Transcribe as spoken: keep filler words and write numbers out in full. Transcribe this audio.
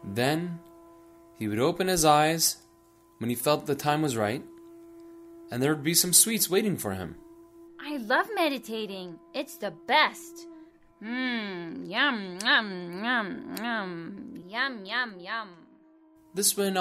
Then he would open his eyes when he felt the time was right, and there would be some sweets waiting for him. I love meditating. It's the best. Mmm, yum, yum, yum, yum, yum, yum, yum. This went